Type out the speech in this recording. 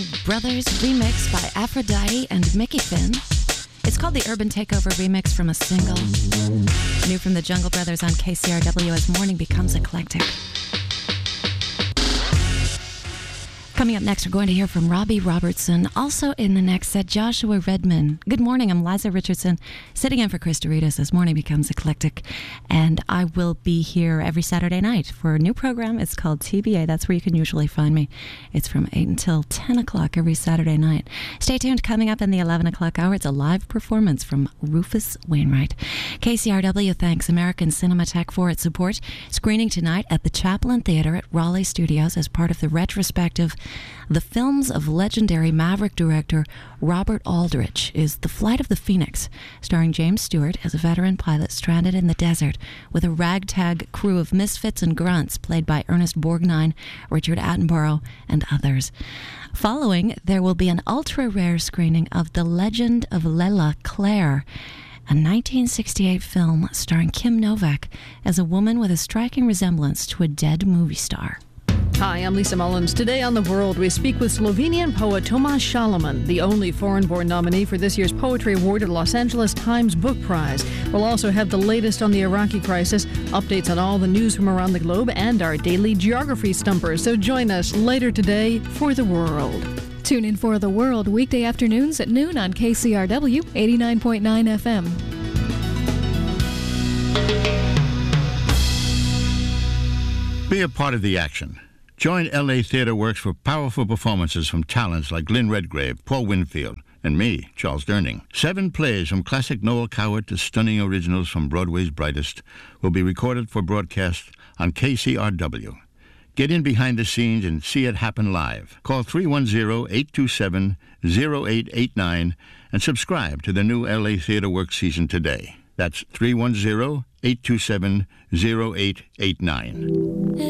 Brothers remix by Aphrodite and Mickey Finn. It's called the Urban Takeover remix from a single. New from the Jungle Brothers on KCRW as morning becomes eclectic. Coming up next, we're going to hear from Robbie Robertson. Also in the next set, Joshua Redman. Good morning, I'm Liza Richardson, sitting in for Chris Doritas as morning becomes eclectic. And I will be here every Saturday night for a new program. It's called TBA. That's where you can usually find me. It's from 8 until 10 o'clock every Saturday night. Stay tuned. Coming up in the 11 o'clock hour, it's a live performance from Rufus Wainwright. KCRW thanks American Cinematheque for its support. Screening tonight at the Chaplin Theater at Raleigh Studios as part of the retrospective The Films of legendary Maverick director Robert Aldrich is The Flight of the Phoenix, starring James Stewart as a veteran pilot stranded in the desert with a ragtag crew of misfits and grunts played by Ernest Borgnine, Richard Attenborough, and others. Following, there will be an ultra-rare screening of The Legend of Lela Claire, a 1968 film starring Kim Novak as a woman with a striking resemblance to a dead movie star. Hi, I'm Lisa Mullins. Today on The World, we speak with Slovenian poet Tomaž Šalamun, the only foreign-born nominee for this year's Poetry Award at Los Angeles Times Book Prize. We'll also have the latest on the Iraqi crisis, updates on all the news from around the globe, and our daily geography stumper. So join us later today for The World. Tune in for The World weekday afternoons at noon on KCRW 89.9 FM. Be a part of the action. Join LA Theatre Works for powerful performances from talents like Lynn Redgrave, Paul Winfield, and me, Charles Durning. 7 plays from classic Noel Coward to stunning originals from Broadway's brightest will be recorded for broadcast on KCRW. Get in behind the scenes and see it happen live. Call 310-827-0889 and subscribe to the new LA Theatre Works season today. That's 310-827-0889.